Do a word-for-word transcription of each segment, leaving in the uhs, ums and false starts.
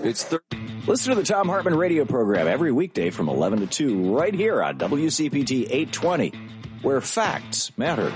It's th- Listen to the Thom Hartmann radio program every weekday from eleven to two right here on W C P T eight twenty, where facts matter.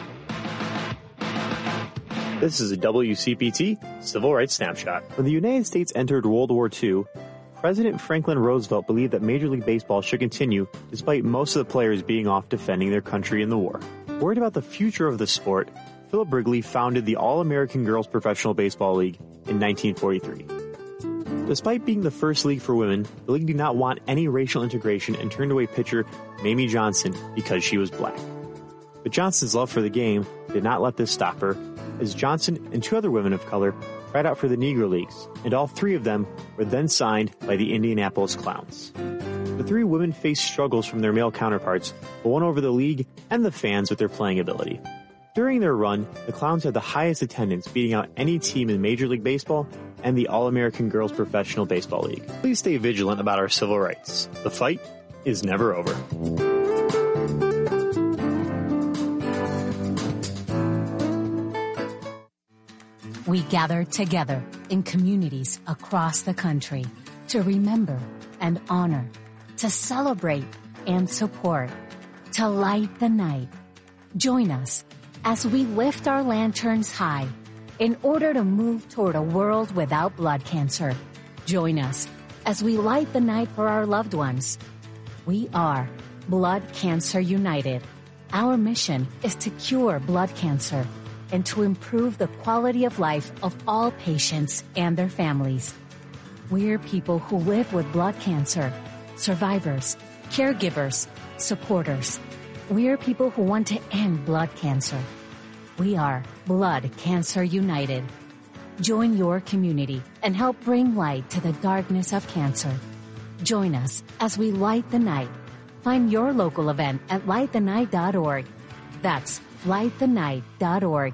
This is a W C P T Civil Rights Snapshot. When the United States entered World War Two, President Franklin Roosevelt believed that Major League Baseball should continue despite most of the players being off defending their country in the war. Worried about the future of the sport, Philip Wrigley founded the All-American Girls Professional Baseball League in nineteen forty-three. Despite being the first league for women, the league did not want any racial integration and turned away pitcher Mamie Johnson because she was black. But Johnson's love for the game did not let this stop her, as Johnson and two other women of color tried out for the Negro Leagues, and all three of them were then signed by the Indianapolis Clowns. The three women faced struggles from their male counterparts, but won over the league and the fans with their playing ability. During their run, the Clowns had the highest attendance, beating out any team in Major League Baseball and the All-American Girls Professional Baseball League. Please stay vigilant about our civil rights. The fight is never over. We gather together in communities across the country to remember and honor, to celebrate and support, to light the night. Join us as we lift our lanterns high in order to move toward a world without blood cancer. Join us as we light the night for our loved ones. We are Blood Cancer United. Our mission is to cure blood cancer and to improve the quality of life of all patients and their families. We're people who live with blood cancer, survivors, caregivers, supporters. We're people who want to end blood cancer. We are Blood Cancer United. Join your community and help bring light to the darkness of cancer. Join us as we light the night. Find your local event at light the night dot org. That's light the night dot org.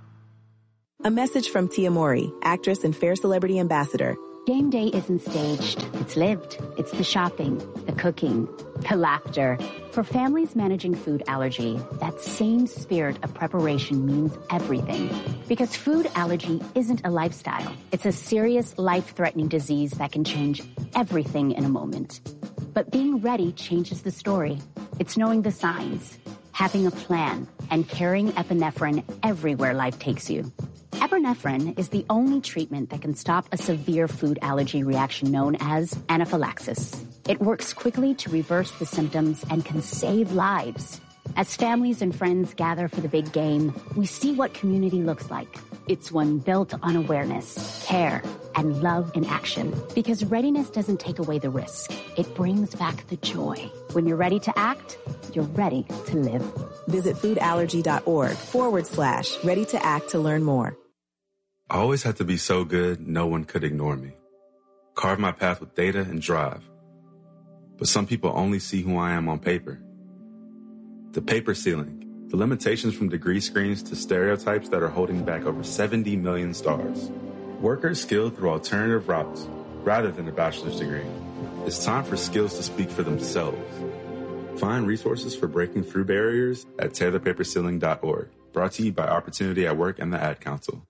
A message from Tia Mowry, actress and Fair Celebrity Ambassador. Game day isn't staged. It's lived. It's the shopping, the cooking, the laughter. For families managing food allergy, that same spirit of preparation means everything. Because food allergy isn't a lifestyle. It's a serious, life-threatening disease that can change everything in a moment. But being ready changes the story. It's knowing the signs, having a plan, and carrying epinephrine everywhere life takes you. Epinephrine is the only treatment that can stop a severe food allergy reaction known as anaphylaxis. It works quickly to reverse the symptoms and can save lives. As families and friends gather for the big game, we see what community looks like. It's one built on awareness, care, and love in action. Because readiness doesn't take away the risk. It brings back the joy. When you're ready to act, you're ready to live. Visit foodallergy.org forward slash ready to act to learn more. I always had to be so good, no one could ignore me. Carve my path with data and drive. But some people only see who I am on paper. The paper ceiling, the limitations from degree screens to stereotypes that are holding back over seventy million stars. Workers skilled through alternative routes rather than a bachelor's degree. It's time for skills to speak for themselves. Find resources for breaking through barriers at taylor paper ceiling dot org. Brought to you by Opportunity at Work and the Ad Council.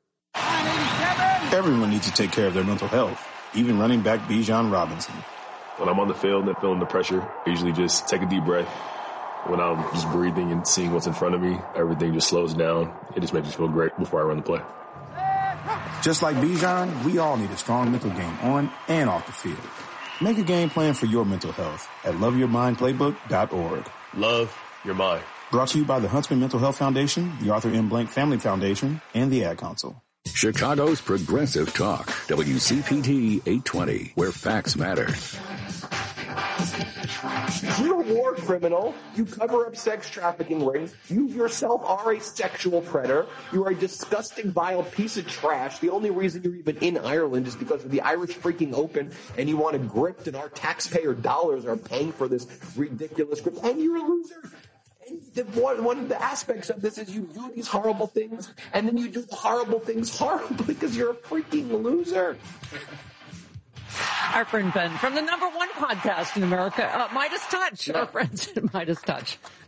Everyone needs to take care of their mental health, even running back Bijan Robinson. When I'm on the field and feeling the pressure, I usually just take a deep breath. When I'm just breathing and seeing what's in front of me, everything just slows down. It just makes me feel great before I run the play. Just like Bijan, we all need a strong mental game on and off the field. Make a game plan for your mental health at love your mind playbook dot org. Love your mind. Brought to you by the Huntsman Mental Health Foundation, the Arthur M. Blank Family Foundation, and the Ad Council. Chicago's Progressive Talk, W C P T eight twenty, where facts matter. You're a war criminal. You cover up sex trafficking rings. You yourself are a sexual predator. You are a disgusting, vile piece of trash. The only reason you're even in Ireland is because of the Irish freaking Open, and you want a grift, and our taxpayer dollars are paying for this ridiculous grift. And you're a loser. And the, one, one of the aspects of this is you do these horrible things, and then you do the horrible things horribly because you're a freaking loser. Our friend Ben from the number one podcast in America, uh, Midas Touch. Our friends at Midas Touch.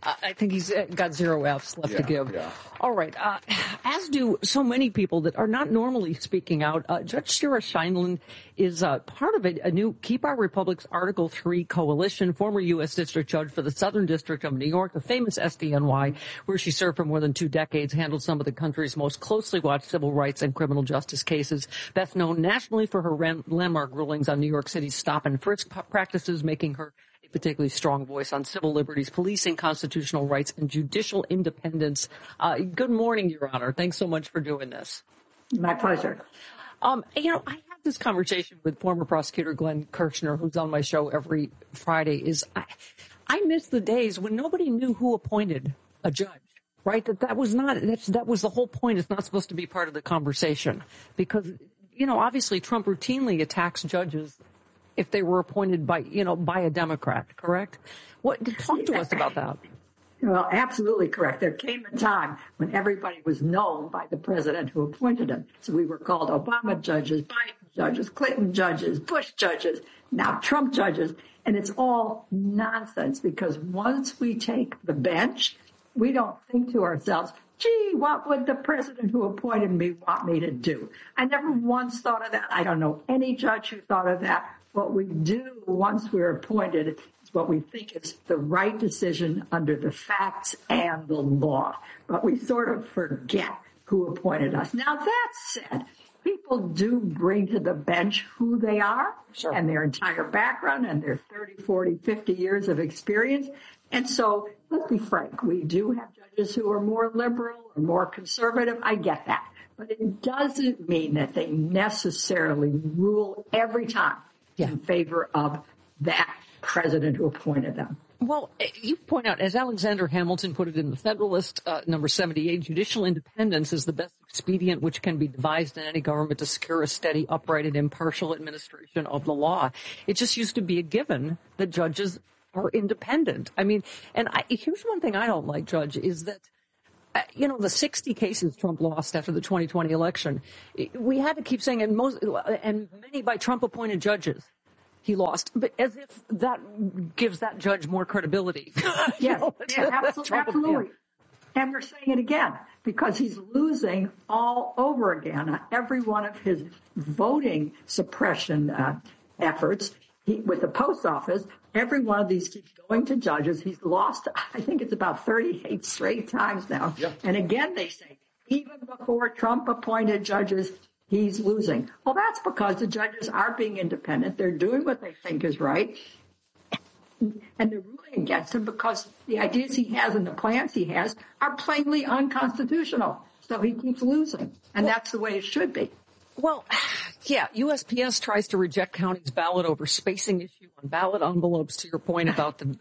Uh, I think he's got zero F's left yeah, to give. Yeah. All right. Uh, as do so many people that are not normally speaking out, uh, Judge Shira Scheindlin is uh, part of a, a new Keep Our Republic's Article three coalition, former U S District Judge for the Southern District of New York, the famous S D N Y, where she served for more than two decades, handled some of the country's most closely watched civil rights and criminal justice cases. Best known nationally for her ran- landmark rulings on New York City's stop and frisk p- practices, making her a particularly strong voice on civil liberties, policing, constitutional rights, and judicial independence. Uh, good morning, Your Honor. Thanks so much for doing this. My pleasure. Um, you know, I had this conversation with former prosecutor Glenn Kirshner, who's on my show every Friday, is I, I miss the days when nobody knew who appointed a judge, right? That that was not, that's, that was the whole point. It's not supposed to be part of the conversation because, you know, obviously Trump routinely attacks judges if they were appointed by, you know, by a Democrat, correct? What, talk to us about that. Well, absolutely correct. There came a time when everybody was known by the president who appointed them. So we were called Obama judges, Biden judges, Clinton judges, Bush judges, now Trump judges. And it's all nonsense because once we take the bench, we don't think to ourselves, gee, what would the president who appointed me want me to do? I never once thought of that. I don't know any judge who thought of that. What we do once we're appointed is what we think is the right decision under the facts and the law. But we sort of forget who appointed us. Now, that said, people do bring to the bench who they are sure. and their entire background and their thirty, forty, fifty years of experience. And so, let's be frank, we do have judges who are more liberal or more conservative. I get that. But it doesn't mean that they necessarily rule every time yeah. in favor of that president who appointed them. Well, you point out, as Alexander Hamilton put it in the Federalist, uh, number seventy-eight, judicial independence is the best expedient which can be devised in any government to secure a steady, upright, and impartial administration of the law. It just used to be a given that judges are independent. I mean, and I, here's one thing I don't like, Judge, is that Uh, you know, the sixty cases Trump lost after the twenty twenty election, we had to keep saying, and most, and many by Trump-appointed judges, he lost, but as if that gives that judge more credibility. Yes, know, yeah, absolutely. absolutely. And we're saying it again, because he's losing all over again on every one of his voting suppression uh, efforts. He, with the post office, every one of these keeps going to judges. He's lost, I think it's about thirty-eight straight times now. Yeah. And again, they say, even before Trump appointed judges, he's losing. Well, that's because the judges are being independent. They're doing what they think is right. And they're ruling against him because the ideas he has and the plans he has are plainly unconstitutional. So he keeps losing. And well, that's the way it should be. Well, yeah, U S P S tries to reject county's ballot over spacing issue on ballot envelopes, to your point about the...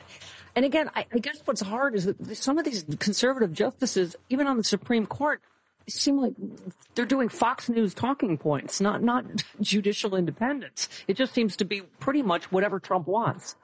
And again, I, I guess what's hard is that some of these conservative justices, even on the Supreme Court, seem like they're doing Fox News talking points, not not judicial independence. It just seems to be pretty much whatever Trump wants.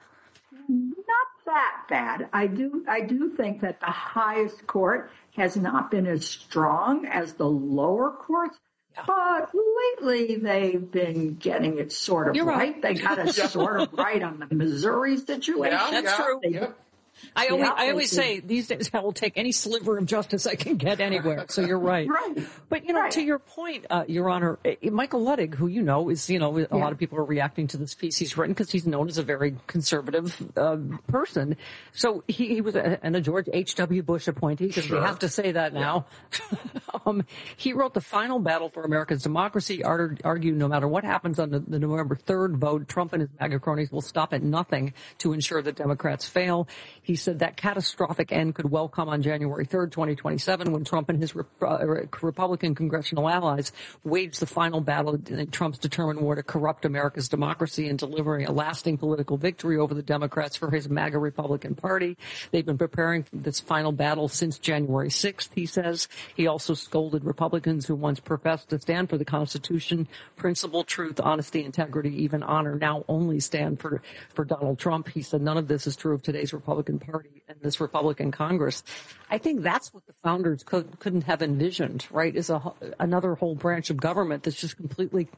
Not that bad. I do I do think that the highest court has not been as strong as the lower courts. But lately, they've been getting it sort of You're right. right. They got it sort of right on the Missouri situation. Yeah, that's yeah, true. They, yep. I always, yeah, I always say these days I will take any sliver of justice I can get anywhere. So you're right. Right. But, you know, right. to your point, uh, Your Honor, uh, Michael Luttig, who you know is, you know, a yeah. lot of people are reacting to this piece he's written because he's known as a very conservative uh, person. So he, he was a, and a George H W. Bush appointee, because sure. we have to say that now. Yeah. um, he wrote The Final Battle for America's Democracy, argued no matter what happens on the, the November third vote, Trump and his MAGA cronies will stop at nothing to ensure that Democrats fail. He said that catastrophic end could well come on January third, twenty twenty-seven, when Trump and his Re- uh, Republican congressional allies wage the final battle in Trump's determined war to corrupt America's democracy and delivering a lasting political victory over the Democrats for his MAGA Republican Party. They've been preparing for this final battle since January sixth, he says. He also scolded Republicans who once professed to stand for the Constitution, principle, truth, honesty, integrity, even honor, now only stand for, for Donald Trump. He said none of this is true of today's Republican Party and this Republican Congress. I think that's what the founders could, couldn't have envisioned, right, is a, another whole branch of government that's just completely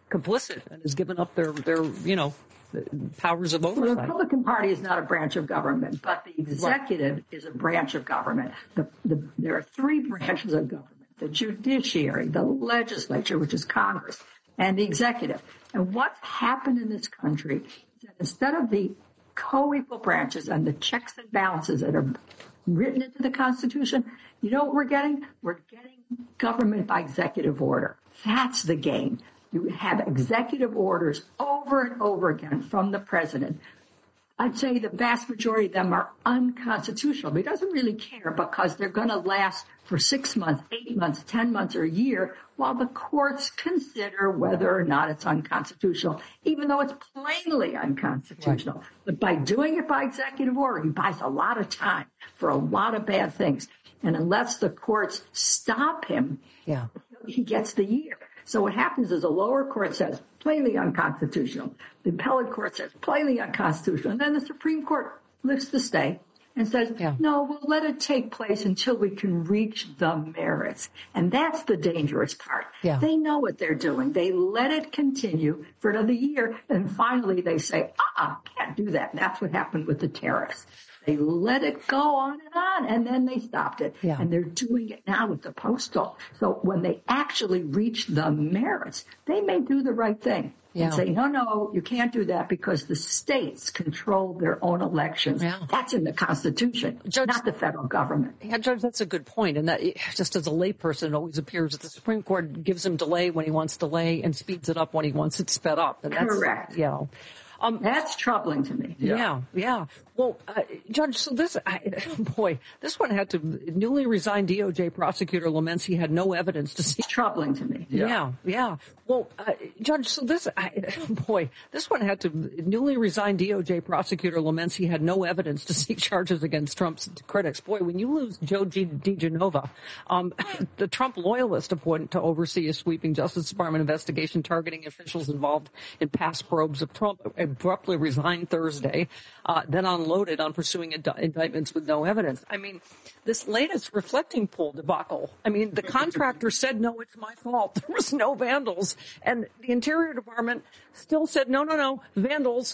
complicit and has given up their, their you know, powers of oversight. Well, the Republican Party is not a branch of government, but the executive right. is a branch of government. The, the, there are three branches of government: the judiciary, the legislature, which is Congress, and the executive. And what's happened in this country is that instead of the co-equal branches and the checks and balances that are written into the Constitution, you know what we're getting? We're getting government by executive order. That's the game. You have executive orders over and over again from the president. I'd say the vast majority of them are unconstitutional. He doesn't really care because they're going to last for six months, eight months, ten months, or a year while the courts consider whether or not it's unconstitutional, even though it's plainly unconstitutional. Right. But by doing it by executive order, he buys a lot of time for a lot of bad things. And unless the courts stop him, yeah. he gets the year. So what happens is the lower court says plainly unconstitutional. The appellate court says plainly unconstitutional. And then the Supreme Court lifts the stay and says, yeah. no, we'll let it take place until we can reach the merits. And that's the dangerous part. Yeah. They know what they're doing. They let it continue for another year. And finally they say, uh-uh, can't do that. And that's what happened with the tariffs. They let it go on and on, and then they stopped it. Yeah. And they're doing it now with the postal. So when they actually reach the merits, they may do the right thing. Yeah. And say, no, no, you can't do that because the states control their own elections. Yeah. That's in the Constitution, Judge, not the federal government. Yeah, Judge, that's a good point. And that, just as a layperson, it always appears that the Supreme Court gives him delay when he wants delay and speeds it up when he wants it sped up. And that's, correct. You know, Um, That's troubling to me. Yeah, yeah. yeah. Well, uh, Judge, so this, I, boy, this one had to, newly resigned D O J prosecutor laments he had no evidence to see. It's troubling to me. Yeah, yeah. yeah. Well, uh, Judge, so this, I, boy, this one had to, newly resigned D O J prosecutor laments he had no evidence to seek charges against Trump's critics. Boy, when you lose Joe G. DeGenova, um, the Trump loyalist appointed to oversee a sweeping Justice Department investigation targeting officials involved in past probes of Trump, abruptly resigned Thursday, uh, then unloaded on pursuing ind- indictments with no evidence. I mean, this latest reflecting pool debacle, I mean, the contractor said, no, it's my fault. There was no vandals. And the Interior Department still said, no, no, no, vandals.